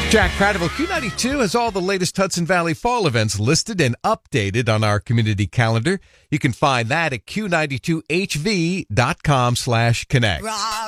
Jack Prattville, Q92 has all the latest Hudson Valley fall events listed and updated on our community calendar. You can find that at Q92HV.com/connect.